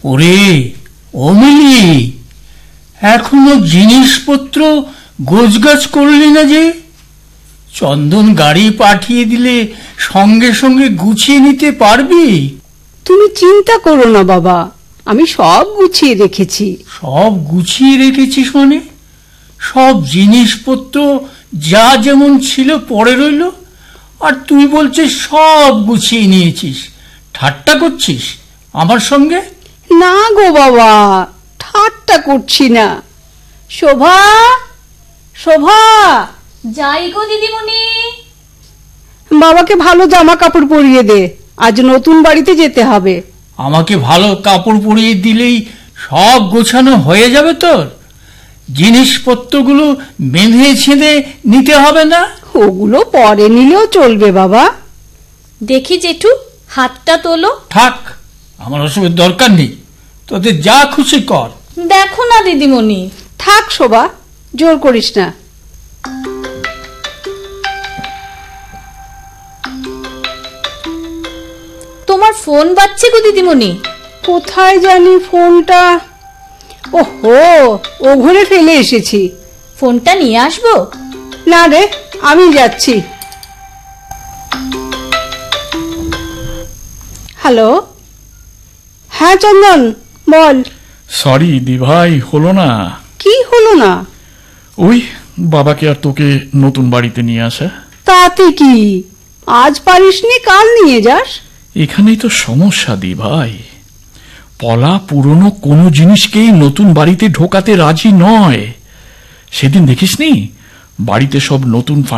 ওরে অমিলি, এখনো জিনিসপত্র গোছগাছ করলি না যে? চন্দন গাড়ি পাঠিয়ে দিলে সঙ্গে সঙ্গে গুছিয়ে নিতে পারবি? তুমি চিন্তা করো না বাবা, আমি সব গুছিয়ে রেখেছি। সব গুছিয়ে রেখেছিস মানে? সব জিনিসপত্র যা যেমন ছিল পড়ে রইল, আর তুই বলছিস সব গুছিয়ে নিয়েছিস? ঠাট্টা করছিস আমার সঙ্গে? না গো বাবা, ঠাট্টা করছি না। শোভা, শোভা! যাই গো দিদিমণি। বাবাকে ভালো জামা কাপড় পরিয়ে দে, আজ নতুন বাড়িতে যেতে হবে। আমাকে ভালো কাপড় পরিয়ে দিলেই সব গোছানো হয়ে যাবে তোর? জিনিসপত্রগুলো বেঁধে ছেঁধে নিতে হবে না? ওগুলো পরে নিলেও চলবে বাবা। দেখি জেঠু, হাতটা তোলো। থাক, আমার ওসবের দরকার নেই, তোদের যা খুশি কর। দেখো না দিদিমণি। থাক শোভা, জোর করিস না। তোমার ফোন বাজছে গো দিদিমণি। কোথায় জানি ফোনটা? ওহো, ও ঘরে ফেলে এসেছি। ফোনটা নিয়ে আসবো? না রে, আমি যাচ্ছি। হ্যালো, হ্যাঁ চন্দন বল। সরি দিভাই, হলো না। কি হলো না? ওই বাবাকে আর তোকে নতুন বাড়িতে নিয়ে আসা। তাতে কি, আজ পারিসনি কাল নিয়ে যাস। এখানেই তো সমস্যা দিভাই, পলা পুরনো কোনো জিনিসকেই নতুন বাড়িতে ঢোকাতে রাজি নয়। সেদিন দেখিসনি বাড়িতে সব নতুন